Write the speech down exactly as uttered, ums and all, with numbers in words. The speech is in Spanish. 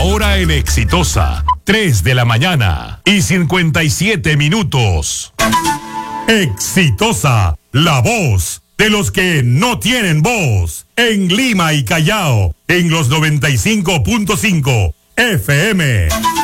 hora en Exitosa, tres de la mañana y cincuenta y siete minutos. Exitosa, la voz de los que no tienen voz, en Lima y Callao, en los noventa y cinco punto cinco F M.